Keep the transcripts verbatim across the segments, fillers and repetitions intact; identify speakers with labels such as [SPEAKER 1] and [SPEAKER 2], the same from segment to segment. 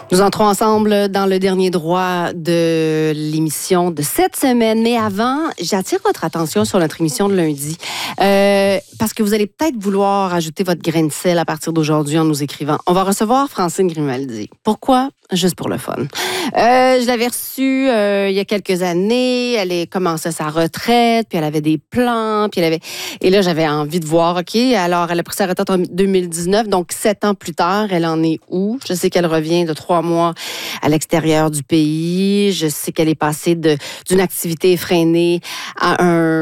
[SPEAKER 1] Nous entrons ensemble dans le dernier droit de l'émission de cette semaine. Mais avant, j'attire votre attention sur notre émission de lundi. Euh, parce que vous allez peut-être vouloir ajouter votre grain de sel à partir d'aujourd'hui en nous écrivant. On va recevoir Francine Grimaldi. Pourquoi? Juste pour le fun. Euh, je l'avais reçue euh, il y a quelques années. Elle a commencé sa retraite, puis elle avait des plans, puis elle avait... Et là, j'avais envie de voir, OK, alors elle a pris sa retraite en deux mille dix-neuf, donc sept ans plus tard, elle en est où? Je sais qu'elle revient de trois mois à l'extérieur du pays. Je sais qu'elle est passée de, d'une activité effrénée à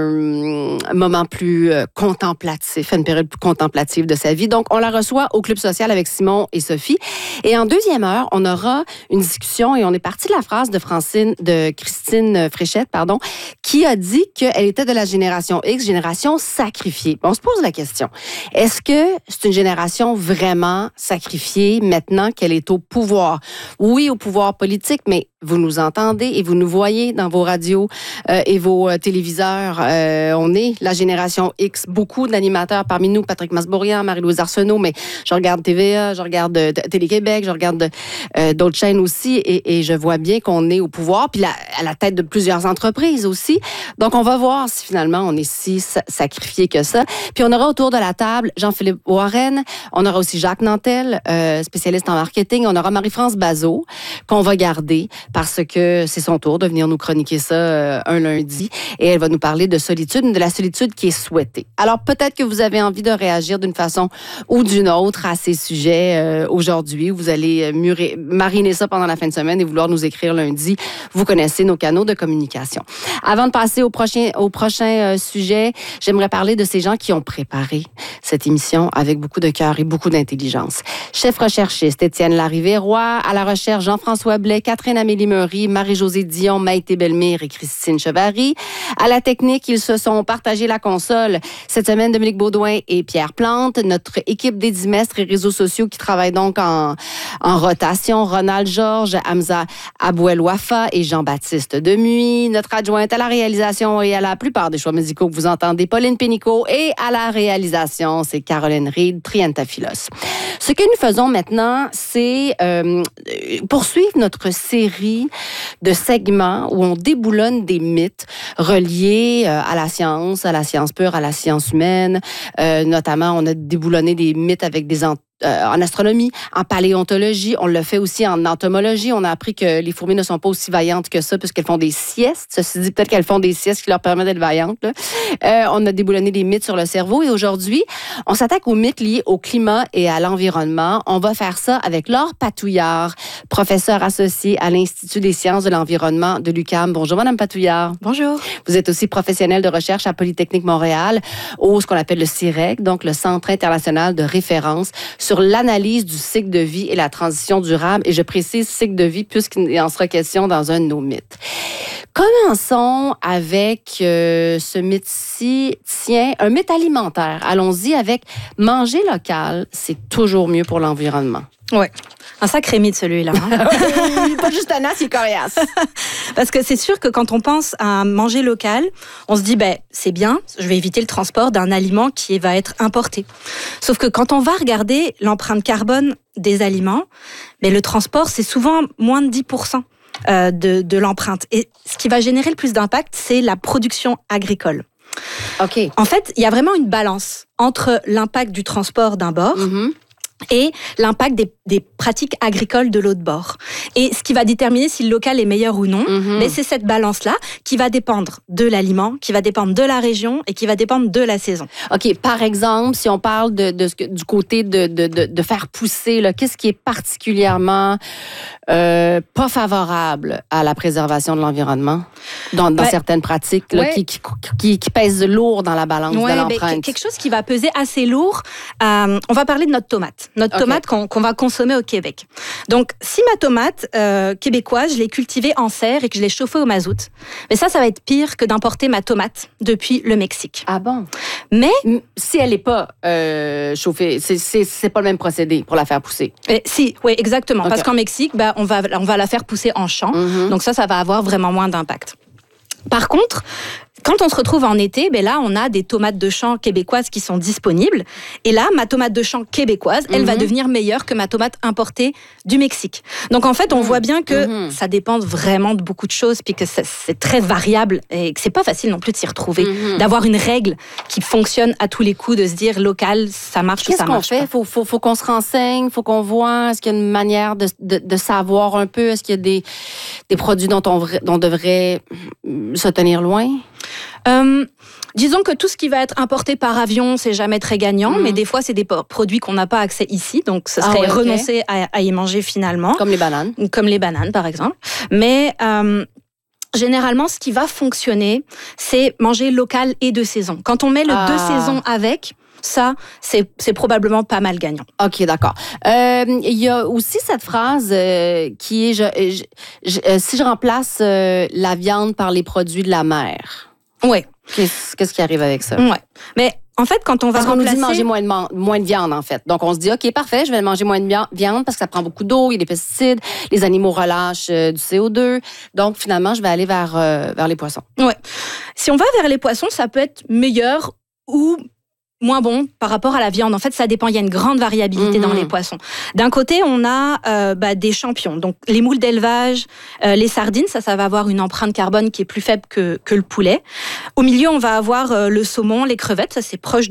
[SPEAKER 1] un moment plus euh, contemplatif, à une période plus contemplative de sa vie. Donc, on la reçoit au Club social avec Simon et Sophie. Et en deuxième heure, on aura une discussion et on est parti de la phrase de Francine, de Christine Fréchette, pardon, qui a dit qu'elle était de la génération X, génération sacrifiée. On se pose la question. Est-ce que c'est une génération vraiment sacrifiée maintenant qu'elle est au pouvoir? Oui, au pouvoir politique, mais vous nous entendez et vous nous voyez dans vos radios euh, et vos euh, téléviseurs. Euh, on est la génération X. Beaucoup d'animateurs parmi nous, Patrick Masbourian, Marie-Louise Arsenault, mais je regarde T V A, je regarde euh, Télé-Québec, je regarde euh, d'autres chaînes aussi et, et je vois bien qu'on est au pouvoir, puis la, à la tête de plusieurs entreprises aussi. Donc, on va voir si finalement on est si sacrifié que ça. Puis on aura autour de la table Jean-Philippe Warren, on aura aussi Jacques Nantel, euh, spécialiste en marketing, on aura Marie-France Bazot, qu'on va garder parce que c'est son tour de venir nous chroniquer ça euh, un lundi. Et elle va nous parler de solitude, de la solitude qui est souhaitée. Alors, peut-être que vous avez envie de réagir d'une façon ou d'une autre à ces sujets euh, aujourd'hui. Vous allez murer, mariner ça pendant la fin de semaine et vouloir nous écrire lundi. Vous connaissez nos canaux de communication. Avant de passer au prochain, au prochain euh, sujet, j'aimerais parler de ces gens qui ont préparé cette émission avec beaucoup de cœur et beaucoup d'intelligence. Chef recherchiste, Étienne Larrivé-Roy. À la recherche, Jean-François Blais, Catherine Amélie Meury, Marie-Josée Dion, Maïté Bellemire et Christine Chevary. À la technique, ils se sont partagés la console. Cette semaine, Dominique Baudouin et Pierre Plante. Notre équipe d'édimestres et réseaux sociaux qui travaillent donc en, en rotation. Ronald Georges, Hamza Abouel-Wafa et Jean-Baptiste Demuy. Notre adjointe à la réalisation et à la plupart des choix musicaux que vous entendez, Pauline Pénicaud. Et à la réalisation, c'est Caroline Reed, Trientafilos. Ce que nous faisons maintenant, c'est euh, poursuivre notre série de segments où on déboulonne des mythes reliés euh, à la science, à la science pure, à la science humaine. Euh, notamment, on a déboulonné des mythes avec des ent- Euh, en astronomie, en paléontologie. On le fait aussi en entomologie. On a appris que les fourmis ne sont pas aussi vaillantes que ça puisqu'elles font des siestes. Ceci dit, peut-être qu'elles font des siestes qui leur permettent d'être vaillantes. Là. Euh, on a déboulonné des mythes sur le cerveau et aujourd'hui, on s'attaque aux mythes liés au climat et à l'environnement. On va faire ça avec Laure Patouillard, professeure associée à l'Institut des sciences de l'environnement de l'U Q A M. Bonjour, Madame Patouillard.
[SPEAKER 2] Bonjour.
[SPEAKER 1] Vous êtes aussi professionnelle de recherche à Polytechnique Montréal, au ce qu'on appelle le C I R E C, donc le Centre international de référence sur l'analyse du cycle de vie et la transition durable. Et je précise cycle de vie puisqu'il en sera question dans un de nos mythes. Commençons avec euh, ce mythe-ci. Tiens, un mythe alimentaire. Allons-y avec manger local, c'est toujours mieux pour l'environnement.
[SPEAKER 2] Ouais. Un sacré mythe, celui-là. Hein?
[SPEAKER 1] Oui, pas juste un as, c'est coriace.
[SPEAKER 2] Parce que c'est sûr que quand on pense à manger local, on se dit, ben, c'est bien, je vais éviter le transport d'un aliment qui va être importé. Sauf que quand on va regarder l'empreinte carbone des aliments, ben, le transport, c'est souvent moins de dix pour cent de, de l'empreinte. Et ce qui va générer le plus d'impact, c'est la production agricole.
[SPEAKER 1] OK.
[SPEAKER 2] En fait, il y a vraiment une balance entre l'impact du transport d'un bord mm-hmm. et l'impact des, des pratiques agricoles de l'autre bord. Et ce qui va déterminer si le local est meilleur ou non, mm-hmm. mais c'est cette balance-là qui va dépendre de l'aliment, qui va dépendre de la région et qui va dépendre de la saison.
[SPEAKER 1] OK. Par exemple, si on parle de, de, de, du côté de, de, de, de faire pousser, là, qu'est-ce qui est particulièrement euh, pas favorable à la préservation de l'environnement dans, dans ouais. certaines pratiques là, ouais. qui, qui, qui, qui pèsent lourd dans la balance ouais, de l'empreinte?
[SPEAKER 2] Quelque chose qui va peser assez lourd. Euh, on va parler de notre tomate. Notre okay. tomate qu'on, qu'on va consommer au Québec. Donc, si ma tomate euh, québécoise, je l'ai cultivée en serre et que je l'ai chauffée au mazout, mais ça, ça va être pire que d'importer ma tomate depuis le Mexique.
[SPEAKER 1] Ah bon?
[SPEAKER 2] Mais
[SPEAKER 1] si elle n'est pas euh, chauffée, c'est, c'est, c'est pas le même procédé pour la faire pousser.
[SPEAKER 2] Et si, oui, exactement. Okay. Parce qu'en Mexique, ben, on va, on va la faire pousser en champ. Mm-hmm. Donc ça, ça va avoir vraiment moins d'impact. Par contre, Quand on se retrouve en été, ben là, on a des tomates de champ québécoises qui sont disponibles. Et là, ma tomate de champ québécoise, elle mm-hmm. va devenir meilleure que ma tomate importée du Mexique. Donc, en fait, on mm-hmm. voit bien que mm-hmm. ça dépend vraiment de beaucoup de choses, puis que c'est très variable et que c'est pas facile non plus de s'y retrouver, mm-hmm. d'avoir une règle qui fonctionne à tous les coups, de se dire local, ça marche ou ça marche pas.
[SPEAKER 1] Qu'est-ce qu'on fait? Faut, faut, faut qu'on se renseigne, faut qu'on voit. Est-ce qu'il y a une manière de, de, de savoir un peu? Est-ce qu'il y a des, des produits dont on, dont on devrait se tenir loin?
[SPEAKER 2] Euh, disons que tout ce qui va être importé par avion, c'est jamais très gagnant, mmh. mais des fois, c'est des produits qu'on n'a pas accès ici, donc ce serait ah ouais, renoncer okay. à, à y manger finalement.
[SPEAKER 1] Comme les bananes.
[SPEAKER 2] Comme les bananes, par exemple. Mais euh, généralement, ce qui va fonctionner, c'est manger local et de saison. Quand on met le ah. deux saisons avec... Ça, c'est, c'est probablement pas mal gagnant.
[SPEAKER 1] OK, d'accord. Euh, il y a aussi cette phrase euh, qui est je, je, je, euh, si je remplace euh, la viande par les produits de la mer.
[SPEAKER 2] Oui.
[SPEAKER 1] Qu'est-ce, qu'est-ce qui arrive avec ça?
[SPEAKER 2] Oui. Mais en fait, quand on va
[SPEAKER 1] parce qu'on
[SPEAKER 2] remplacer...
[SPEAKER 1] nous dit de manger moins de, man- moins de viande, en fait. Donc, on se dit, OK, parfait, je vais manger moins de viande parce que ça prend beaucoup d'eau, il y a des pesticides, les animaux relâchent euh, du C O deux. Donc, finalement, je vais aller vers, euh, vers les poissons.
[SPEAKER 2] Oui. Si on va vers les poissons, ça peut être meilleur ou... moins bon par rapport à la viande. En fait, ça dépend. Il y a une grande variabilité mmh. dans les poissons. D'un côté, on a euh, bah, des champions. Donc, les moules d'élevage, euh, les sardines, ça, ça va avoir une empreinte carbone qui est plus faible que, que le poulet. Au milieu, on va avoir euh, le saumon, les crevettes. Ça, c'est proche